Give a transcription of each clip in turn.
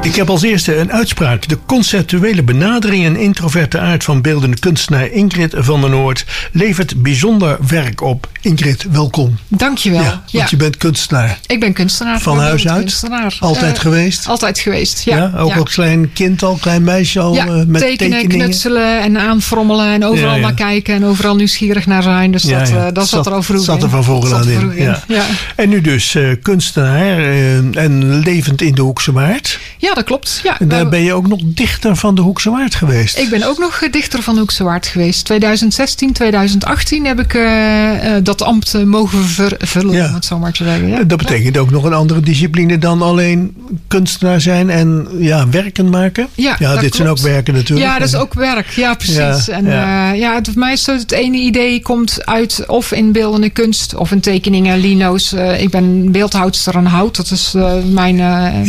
Ik heb als eerste een uitspraak. De conceptuele benadering en introverte aard van beeldende kunstenaar Ingrid van der Noort levert bijzonder werk op. Ingrid, welkom. Dankjewel. Ja, want je bent kunstenaar. Ik ben kunstenaar. Van huis uit? Kunstenaar. Altijd geweest? Altijd geweest, ja. Ook als klein kind al, klein meisje al met tekeningen? Knutselen en aanfrommelen en overal naar kijken en overal nieuwsgierig naar zijn. Dus dat zat er al vroeg in. Zat er van vooraan in. Ja. En nu dus kunstenaar en levend in de Hoekse Waard. Ja, dat klopt. Ja. En daar ben je ook nog dichter van de Hoekse Waard geweest. Ik ben ook nog dichter van de Hoekse Waard geweest. 2016, 2018 heb ik dat ambt mogen vervullen, om het zo maar te zeggen. Ja. Dat betekent ook nog een andere discipline dan alleen kunstenaar zijn en werken maken. Ja, dit zijn ook werken natuurlijk. Ja, dat is ook werk. Ja, precies. Voor mij is het ene idee komt uit of in beeldende kunst of in tekeningen, lino's. Ik ben beeldhoudster aan hout. Dat is mijn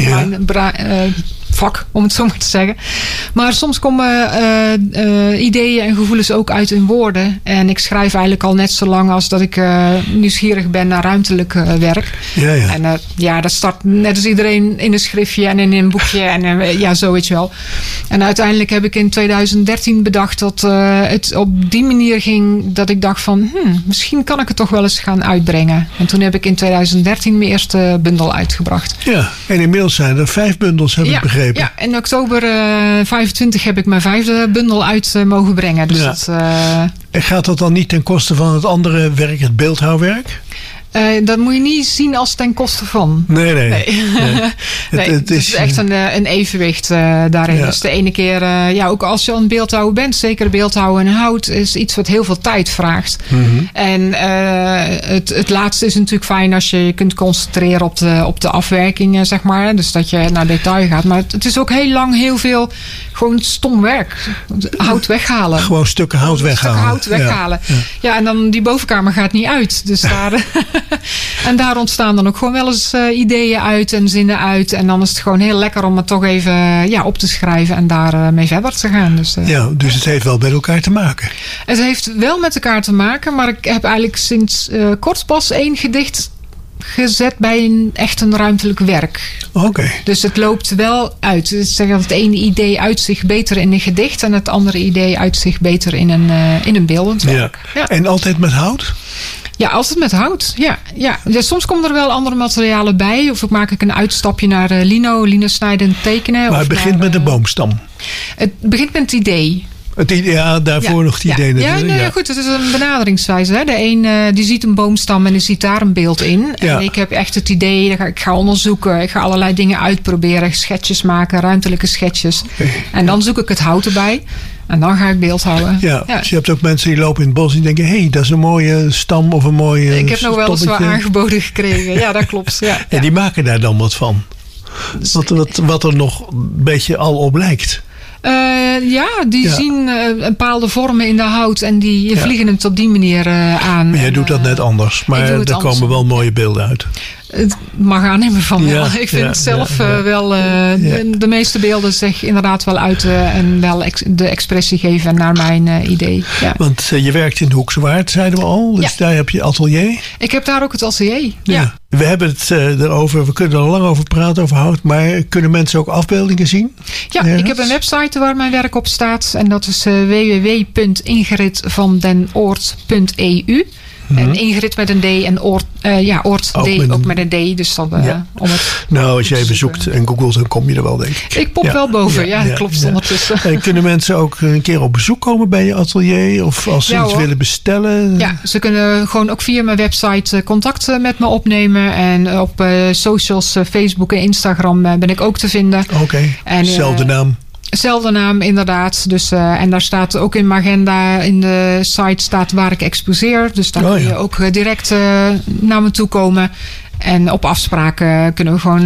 vak, om het zo maar te zeggen. Maar soms komen ideeën en gevoelens ook uit in woorden. En ik schrijf eigenlijk al net zo lang als dat ik nieuwsgierig ben naar ruimtelijk werk. En dat start net als iedereen in een schriftje en in een boekje. En zo weet je wel. En uiteindelijk heb ik in 2013 bedacht dat het op die manier ging dat ik dacht van misschien kan ik het toch wel eens gaan uitbrengen. En toen heb ik in 2013 mijn eerste bundel uitgebracht. Ja, en inmiddels zijn er 5 bundels, heb ik begrepen. Ja, in oktober 25 heb ik mijn 5e bundel uit mogen brengen. Dus en gaat dat dan niet ten koste van het andere werk, het beeldhouwwerk? Dat moet je niet zien als ten koste van. Nee. Het is echt een evenwicht daarin. Dus de ene keer, ook als je aan het beeldhouden bent, zeker beeldhouden en hout, is iets wat heel veel tijd vraagt. Mm-hmm. En het laatste is natuurlijk fijn als je je kunt concentreren op de afwerking, zeg maar. Dus dat je naar detail gaat. Maar het is ook heel lang heel veel gewoon stom werk. Hout weghalen. Gewoon stukken hout weghalen. Ja, en dan die bovenkamer gaat niet uit. Dus daar... En daar ontstaan dan ook gewoon wel eens ideeën uit en zinnen uit. En dan is het gewoon heel lekker om het toch even op te schrijven en daar mee verder te gaan. Dus het heeft wel met elkaar te maken. Het heeft wel met elkaar te maken, maar ik heb eigenlijk sinds kort pas 1 gedicht gezet bij echt een ruimtelijk werk. Oké. Dus het loopt wel uit. Dus zeg dat het ene idee uit zich beter in een gedicht en het andere idee uit zich beter in een beeldend werk. Ja. En altijd met hout? Ja, altijd met hout. Ja. Soms komen er wel andere materialen bij. Of maak ik een uitstapje naar lino snijden en tekenen. Maar het begint met een boomstam. Het begint met het idee. Daarvoor nog het idee natuurlijk. Goed. Het is een benaderingswijze. Hè. De een die ziet een boomstam en die ziet daar een beeld in. En ik heb echt het idee, ik ga onderzoeken. Ik ga allerlei dingen uitproberen. Schetsjes maken, ruimtelijke schetsjes. En dan zoek ik het hout erbij. En dan ga ik beeldhouden. Ja. Dus je hebt ook mensen die lopen in het bos en denken, dat is een mooie stam of een mooie Ik heb nog wel eens wat aangeboden gekregen. Ja, dat klopt. Ja. En die maken daar dan wat van. Wat er nog een beetje al op lijkt. Die zien bepaalde vormen in de hout en die vliegen het op die manier aan. Maar jij doet dat net anders. Maar er komen wel mooie beelden uit. Het mag aannemen van wel. Ik vind het zelf wel... De meeste beelden zich inderdaad wel uiten en wel de expressie geven naar mijn idee. Ja. Want je werkt in de Hoekse Waard, zeiden we al. Dus daar heb je atelier. Ik heb daar ook het atelier. Ja. We hebben het erover, we kunnen er al lang over praten, over hout. Maar kunnen mensen ook afbeeldingen zien? Ja, ik heb een website waar mijn werk op staat. En dat is www.ingridvandenoort.eu. En Ingrid met een D en Oort ook met een D. Dus dan, om het als je even zoekt en googelt, dan kom je er wel, denk ik. Ik pop wel boven, dat klopt ondertussen. En kunnen mensen ook een keer op bezoek komen bij je atelier? Of als ze iets willen bestellen? Ja, ze kunnen gewoon ook via mijn website contact met me opnemen. En op socials, Facebook en Instagram ben ik ook te vinden. Oké, zelfde naam. Zelfde naam, inderdaad. Dus, en daar staat ook in mijn agenda, in de site staat waar ik exposeer. Dus daar kun je ook direct naar me toe komen. En op afspraken kunnen we gewoon